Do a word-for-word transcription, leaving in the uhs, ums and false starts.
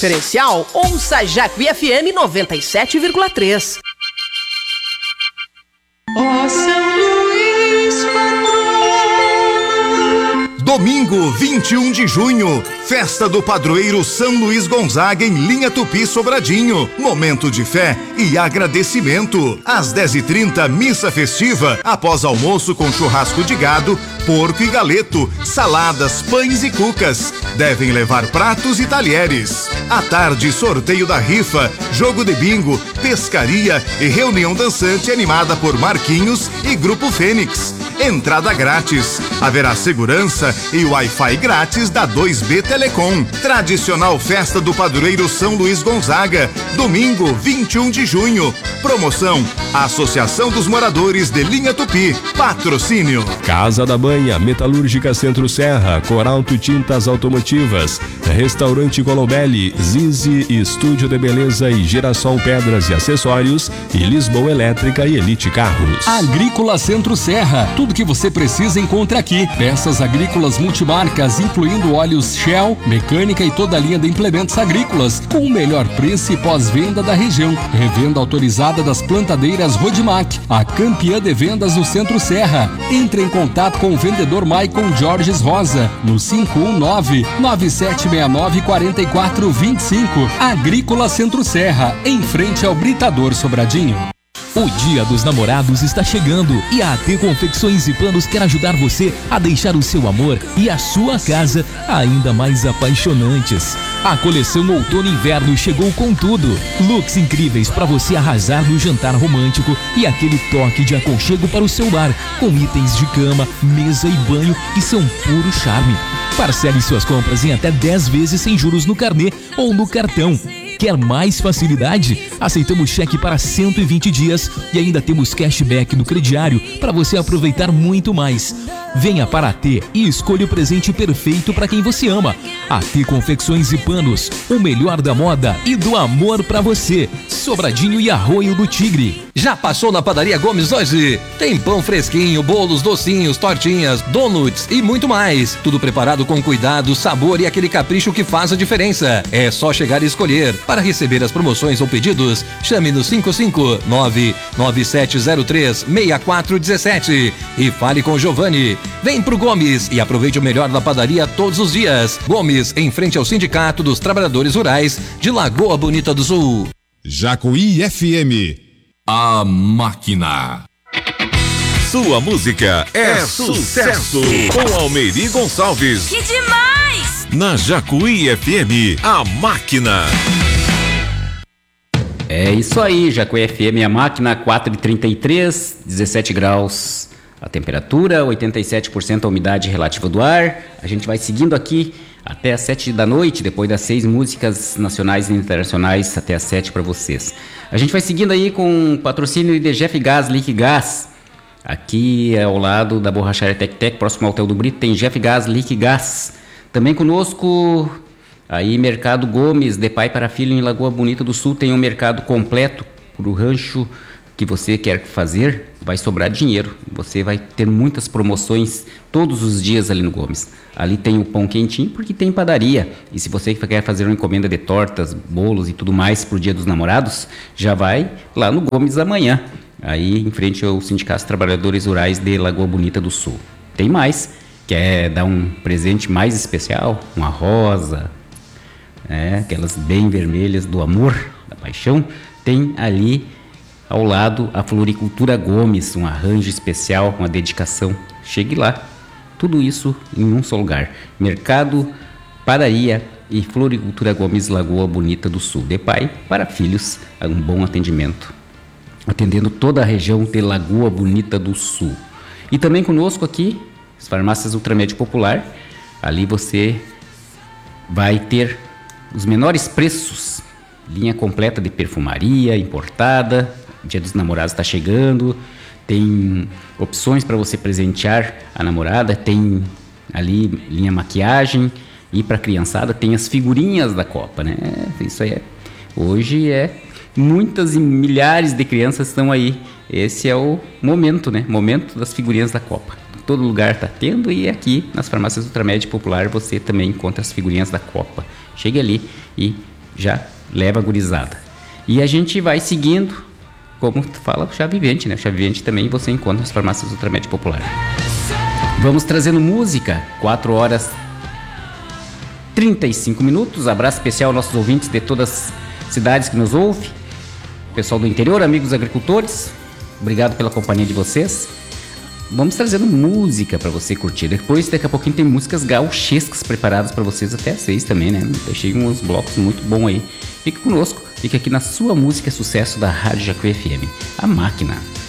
preferencial, ouça Jacuí F M noventa e sete vírgula três. Ó São Luís, patrão. Domingo, vinte e um de junho, festa do padroeiro São Luís Gonzaga em Linha Tupi Sobradinho. Momento de fé e agradecimento. Às dez e trinta, missa festiva, após almoço com churrasco de gado, porco e galeto, saladas, pães e cucas. Devem levar pratos e talheres. À tarde, sorteio da rifa, jogo de bingo, pescaria e reunião dançante animada por Marquinhos e Grupo Fênix. Entrada grátis. Haverá segurança e Wi-Fi grátis da dois B Telecom. Tradicional festa do padroeiro São Luís Gonzaga. Domingo, vinte e um de junho. Promoção: Associação dos Moradores de Linha Tupi. Patrocínio: Casa da Banha, Metalúrgica Centro Serra, Coralto Tintas Automotivas, Restaurante Colombelli, Zizi, Estúdio de Beleza e Girassol Pedras e Acessórios e Lisboa Elétrica e Elite Carros. Agrícola Centro Serra, tudo que você precisa encontra aqui. Peças agrícolas multimarcas, incluindo óleos Shell, mecânica e toda a linha de implementos agrícolas, com o melhor preço e pós-venda da região. Revenda autorizada das plantadeiras Rodimac, a campeã de vendas do Centro Serra. Entre em contato com o vendedor Maicon Jorges Rosa, no cinco um nove, nove sete seis nove, quatro quatro dois cinco. Agrícola Centro Serra, em frente ao Britador Sobradinho. O Dia dos Namorados está chegando e a AT Confecções e Panos quer ajudar você a deixar o seu amor e a sua casa ainda mais apaixonantes. A coleção Outono e Inverno chegou com tudo. Looks incríveis para você arrasar no jantar romântico e aquele toque de aconchego para o seu lar, com itens de cama, mesa e banho que são puro charme. Parcele suas compras em até dez vezes sem juros no carnê ou no cartão. Quer mais facilidade? Aceitamos cheque para cento e vinte dias e ainda temos cashback no crediário para você aproveitar muito mais. Venha para a T e escolha o presente perfeito para quem você ama. A T Confecções e Panos, o melhor da moda e do amor para você. Sobradinho e Arroio do Tigre. Já passou na Padaria Gomes hoje? Tem pão fresquinho, bolos, docinhos, tortinhas, donuts e muito mais. Tudo preparado com cuidado, sabor e aquele capricho que faz a diferença. É só chegar e escolher. Para receber as promoções ou pedidos, chame no cinco cinco nove nove sete zero três seis quatro um sete e fale com Giovanni. Vem pro Gomes e aproveite o melhor da padaria todos os dias. Gomes, em frente ao Sindicato dos Trabalhadores Rurais de Lagoa Bonita do Sul. Jacuí F M. A Máquina. Sua música é, é sucesso. Com Almeri Gonçalves. Que demais! Na Jacuí F M, A Máquina. É isso aí, Jacuí F M, A Máquina, quatro e trinta e três, dezessete graus a temperatura, oitenta e sete por cento a umidade relativa do ar. A gente vai seguindo aqui até às sete da noite, depois das seis músicas nacionais e internacionais até às sete para vocês. A gente vai seguindo aí com o patrocínio de Jeff Gás, Liquigás. Aqui ao lado da borracharia Tec Tec, próximo ao Hotel do Brito, tem Jeff Gás, Liquigás. Também conosco aí Mercado Gomes, de pai para filho em Lagoa Bonita do Sul. Tem um mercado completo para o rancho que você quer fazer, vai sobrar dinheiro. Você vai ter muitas promoções todos os dias ali no Gomes. Ali tem o pão quentinho porque tem padaria. E se você quer fazer uma encomenda de tortas, bolos e tudo mais para o Dia dos Namorados, já vai lá no Gomes amanhã, aí em frente ao Sindicato dos Trabalhadores Rurais de Lagoa Bonita do Sul. Tem mais, quer dar um presente mais especial, uma rosa, é, aquelas bem vermelhas do amor, da paixão, tem ali ao lado a Floricultura Gomes, um arranjo especial, uma dedicação. Chegue lá, tudo isso em um só lugar. Mercado, padaria e Floricultura Gomes, Lagoa Bonita do Sul. De pai para filhos, um bom atendimento, atendendo toda a região de Lagoa Bonita do Sul. E também conosco aqui, as farmácias Ultramédio Popular. Ali você vai ter os menores preços, linha completa de perfumaria importada. Dia dos Namorados está chegando, tem opções para você presentear a namorada, tem ali linha maquiagem, e para a criançada tem as figurinhas da Copa, né? Isso aí é, hoje é, muitas e milhares de crianças estão aí, esse é o momento, né? Momento das figurinhas da Copa. Todo lugar está tendo, e aqui nas farmácias Ultramédio Popular você também encontra as figurinhas da Copa. Chegue ali e já leva a gurizada. E a gente vai seguindo, como tu fala, o chá vivente, né? O chá vivente também você encontra nas farmácias Ultramed Popular. Vamos trazendo música, quatro horas e trinta e cinco minutos. Abraço especial aos nossos ouvintes de todas as cidades que nos ouvem. Pessoal do interior, amigos agricultores, obrigado pela companhia de vocês. Vamos trazendo música para você curtir. Depois, daqui a pouquinho, tem músicas gauchescas preparadas para vocês até às seis também, né? Deixei uns blocos muito bons aí. Fique conosco, fique aqui na sua música sucesso da Rádio Jacuí F M, a máquina.